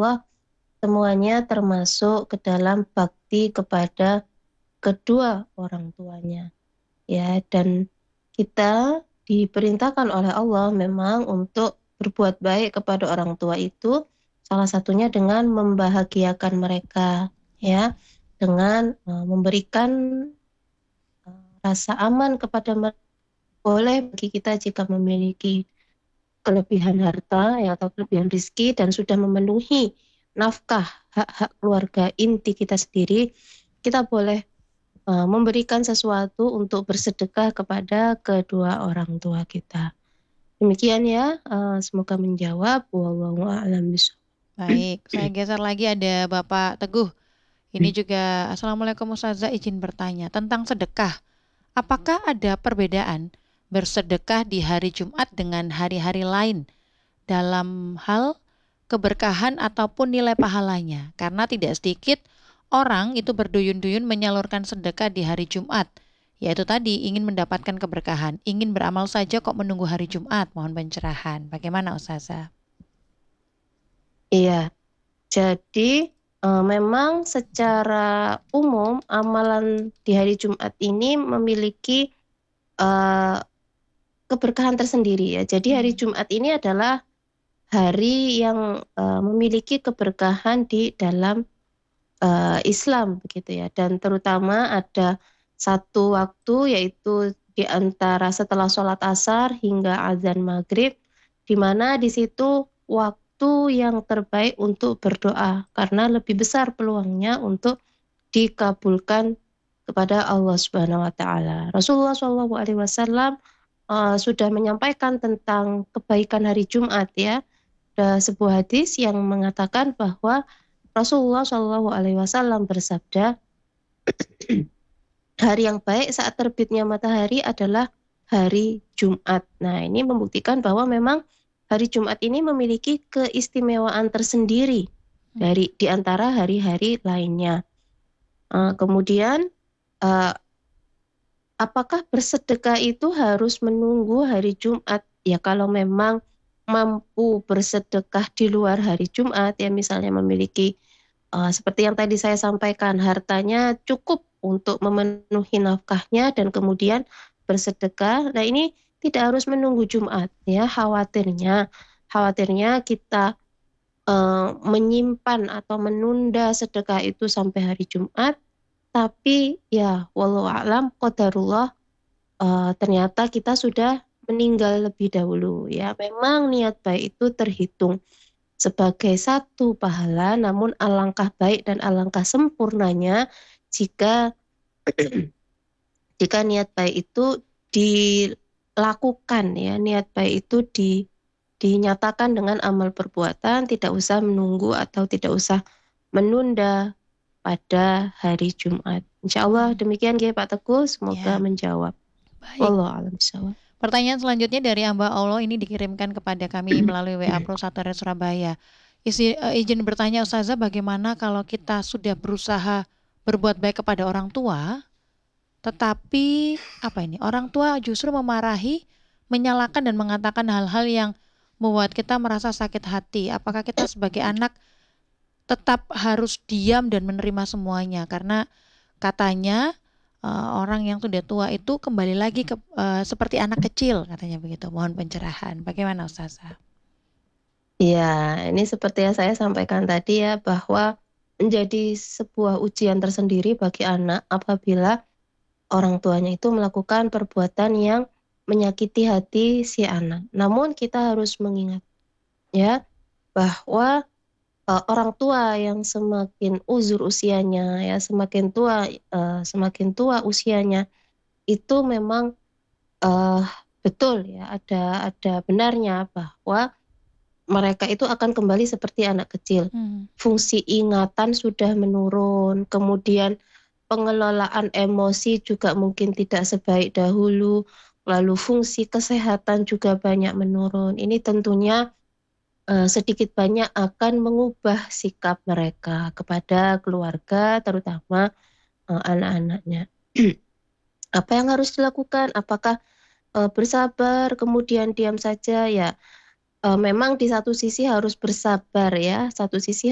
Allah semuanya termasuk ke dalam bakti kepada kedua orang tuanya. Ya, dan kita diperintahkan oleh Allah memang untuk berbuat baik kepada orang tua itu salah satunya dengan membahagiakan mereka, Ya, ya, dengan memberikan rasa aman kepada mereka. Boleh bagi kita jika memiliki kelebihan harta ya, atau kelebihan rizki dan sudah memenuhi nafkah hak-hak keluarga inti kita sendiri, kita boleh memberikan sesuatu untuk bersedekah kepada kedua orang tua kita. Demikian ya, semoga menjawab. Wallahu a'lam bishawab. baik. Saya geser lagi ada Bapak Teguh. Ini juga, Assalamualaikum Ustazah, izin bertanya tentang sedekah. Apakah ada perbedaan bersedekah di hari Jumat dengan hari-hari lain dalam hal keberkahan ataupun nilai pahalanya? Karena tidak sedikit orang itu berduyun-duyun menyalurkan sedekah di hari Jumat. Yaitu tadi ingin mendapatkan keberkahan, ingin beramal saja kok menunggu hari Jumat. Mohon pencerahan. Bagaimana Ustazah? Iya, jadi memang secara umum amalan di hari Jumat ini memiliki eh, keberkahan tersendiri ya. Jadi hari Hmm. Jumat ini adalah hari yang memiliki keberkahan di dalam Islam begitu ya. Dan terutama ada satu waktu yaitu di antara setelah sholat asar hingga azan maghrib, di mana di situ waktu yang terbaik untuk berdoa karena lebih besar peluangnya untuk dikabulkan kepada Allah Subhanahu wa taala. Rasulullah Shallallahu alaihi wasallam sudah menyampaikan tentang kebaikan hari Jumat ya. Ada sebuah hadis yang mengatakan bahwa Rasulullah Shallallahu alaihi wasallam bersabda, hari yang baik saat terbitnya matahari adalah hari Jumat. Nah, ini membuktikan bahwa memang hari Jumat ini memiliki keistimewaan tersendiri Hmm. dari di antara hari-hari lainnya. Kemudian eh, apakah bersedekah itu harus menunggu hari Jumat? Ya kalau memang mampu bersedekah di luar hari Jumat, ya misalnya memiliki seperti yang tadi saya sampaikan, hartanya cukup untuk memenuhi nafkahnya dan kemudian bersedekah. Nah ini tidak harus menunggu Jumat, ya khawatirnya kita menyimpan atau menunda sedekah itu sampai hari Jumat, tapi ya walau alam qadarullah ternyata kita sudah meninggal lebih dahulu ya. Memang niat baik itu terhitung sebagai satu pahala, namun alangkah baik dan alangkah sempurnanya jika jika niat baik itu dilakukan ya, niat baik itu dinyatakan dengan amal perbuatan, tidak usah menunggu atau tidak usah menunda pada hari Jumat. Insya Allah Hmm. demikian ya Pak Teguh, semoga Ya, menjawab. baik. Wallahu a'lam bishawab. Pertanyaan selanjutnya dari hamba Allah ini dikirimkan kepada kami melalui WA Pro Satore Surabaya. Izin bertanya Ustazah, bagaimana kalau kita sudah berusaha berbuat baik kepada orang tua, tetapi apa ini? Orang tua justru memarahi, menyalahkan dan mengatakan hal-hal yang membuat kita merasa sakit hati. Apakah kita sebagai anak tetap harus diam dan menerima semuanya? Karena katanya orang yang sudah tua itu kembali lagi seperti anak kecil katanya begitu. Mohon pencerahan. Bagaimana Ustazah? Ya, ini seperti yang saya sampaikan tadi ya, bahwa menjadi sebuah ujian tersendiri bagi anak apabila orang tuanya itu melakukan perbuatan yang menyakiti hati si anak. Namun kita harus mengingat ya bahwa orang tua yang semakin uzur usianya ya, semakin tua usianya itu memang eh, betul ya ada benarnya bahwa mereka itu akan kembali seperti anak kecil. Hmm. Fungsi ingatan sudah menurun, kemudian pengelolaan emosi juga mungkin tidak sebaik dahulu, lalu fungsi kesehatan juga banyak menurun. Ini tentunya sedikit banyak akan mengubah sikap mereka kepada keluarga, terutama anak-anaknya. Apa yang harus dilakukan? Apakah bersabar, kemudian diam saja? Ya, memang di satu sisi harus bersabar ya, satu sisi